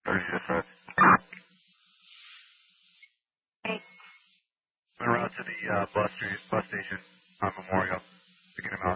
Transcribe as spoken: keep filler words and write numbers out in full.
thirty to five. En route to the uh, bus, street, bus station on Memorial. Picking him out.